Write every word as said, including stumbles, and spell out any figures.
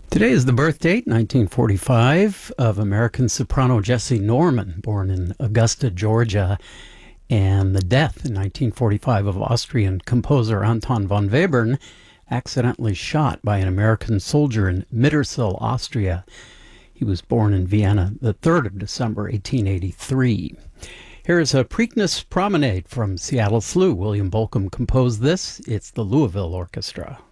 Today is the birth date, nineteen forty-five, of American soprano Jessie Norman, born in Augusta, Georgia, and the death in nineteen forty-five of Austrian composer Anton von Webern, accidentally shot by an American soldier in Mittersill, Austria. He was born in Vienna the third of December, eighteen eighty-three. Here is a Preakness Promenade from Seattle S L U. William Bolcom composed this. It's the Louisville Orchestra.